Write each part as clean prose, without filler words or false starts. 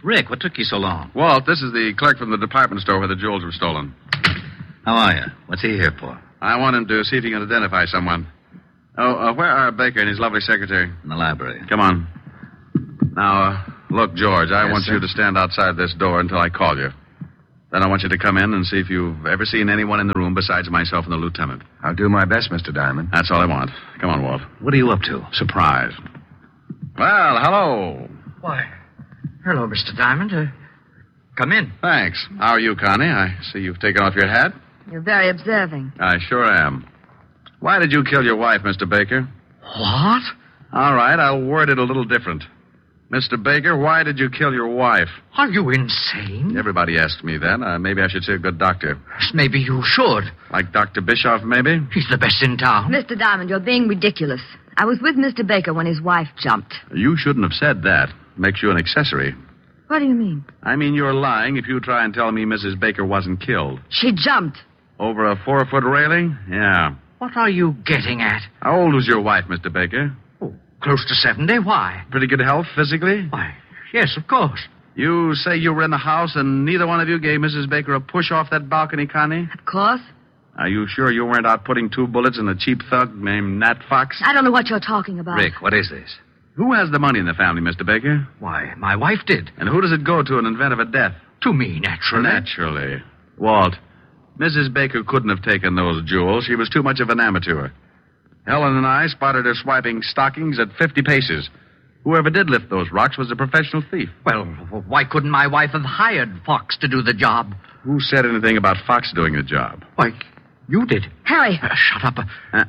Rick, what took you so long? Walt, this is the clerk from the department store where the jewels were stolen. How are you? What's he here for? I want him to see if he can identify someone. Where are Baker and his lovely secretary? In the library. Come on. Now, look, George, I want you to stand outside this door until I call you. Then I want you to come in and see if you've ever seen anyone in the room besides myself and the lieutenant. I'll do my best, Mr. Diamond. That's all I want. Come on, Walt. What are you up to? Surprise. Well, hello. Why, hello, Mr. Diamond. Come in. Thanks. How are you, Connie? I see you've taken off your hat. You're very observing. I sure am. Why did you kill your wife, Mr. Baker? What? All right, I'll word it a little different. Mr. Baker, why did you kill your wife? Are you insane? Everybody asks me that. Maybe I should see a good doctor. Maybe you should. Like Dr. Bischoff, maybe? He's the best in town. Mr. Diamond, you're being ridiculous. I was with Mr. Baker when his wife jumped. You shouldn't have said that. Makes you an accessory. What do you mean? I mean you're lying if you try and tell me Mrs. Baker wasn't killed. She jumped. Over a 4-foot railing? Yeah. What are you getting at? How old was your wife, Mr. Baker? Oh, close to 70. Why? Pretty good health physically? Why, yes, of course. You say you were in the house and neither one of you gave Mrs. Baker a push off that balcony, Connie? Of course. Are you sure you weren't out putting 2 bullets in a cheap thug named Nat Fox? I don't know what you're talking about. Rick, what is this? Who has the money in the family, Mr. Baker? Why, my wife did. And who does it go to in event of a death? To me, naturally. Naturally. Walt, Mrs. Baker couldn't have taken those jewels. She was too much of an amateur. Helen and I spotted her swiping stockings at 50 paces. Whoever did lift those rocks was a professional thief. Well, why couldn't my wife have hired Fox to do the job? Who said anything about Fox doing the job? Why, you did. Harry. Shut up.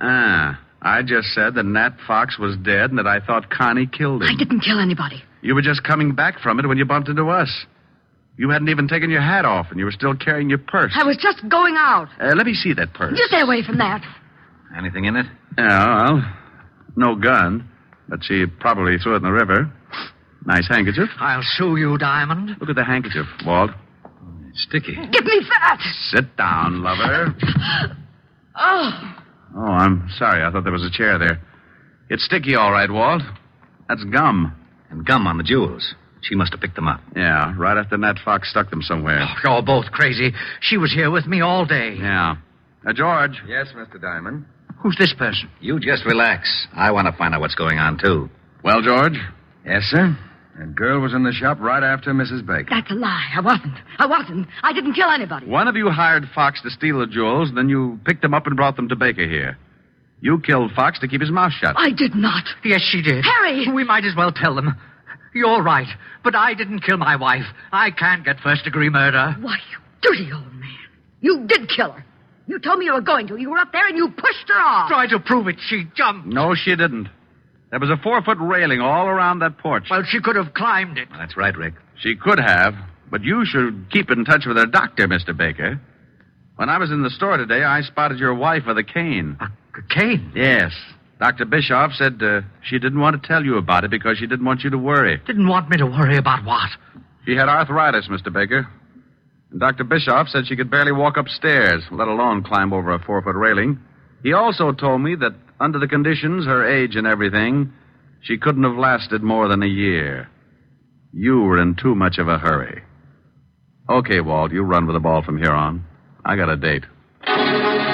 I just said that Nat Fox was dead and that I thought Connie killed him. I didn't kill anybody. You were just coming back from it when you bumped into us. You hadn't even taken your hat off, and you were still carrying your purse. I was just going out. Let me see that purse. You stay away from that. Anything in it? Yeah, well, no gun, but she probably threw it in the river. Nice handkerchief. I'll sue you, Diamond. Look at the handkerchief, Walt. It's sticky. Give me that. Sit down, lover. Oh. Oh, I'm sorry. I thought there was a chair there. It's sticky, all right, Walt. That's gum. And gum on the jewels. She must have picked them up. Yeah, right after Nat Fox stuck them somewhere. Oh, you're both crazy. She was here with me all day. Yeah. George. Yes, Mr. Diamond. Who's this person? You just relax. I want to find out what's going on, too. Well, George? Yes, sir. That girl was in the shop right after Mrs. Baker. That's a lie. I wasn't. I didn't kill anybody. One of you hired Fox to steal the jewels, then you picked them up and brought them to Baker here. You killed Fox to keep his mouth shut. I did not. Yes, she did. Harry! We might as well tell them. You're right, but I didn't kill my wife. I can't get first-degree murder. Why, you dirty old man. You did kill her. You told me you were going to. You were up there and you pushed her off. Try to prove it. She jumped. No, she didn't. There was a 4-foot railing all around that porch. Well, she could have climbed it. Well, that's right, Rick. She could have, but you should keep in touch with her doctor, Mr. Baker. When I was in the store today, I spotted your wife with a cane. A cane? Yes. Dr. Bischoff said she didn't want to tell you about it because she didn't want you to worry. Didn't want me to worry about what? She had arthritis, Mr. Baker. And Dr. Bischoff said she could barely walk upstairs, let alone climb over a 4-foot railing. He also told me that under the conditions, her age and everything, she couldn't have lasted more than a year. You were in too much of a hurry. Okay, Walt, you run with the ball from here on. I got a date.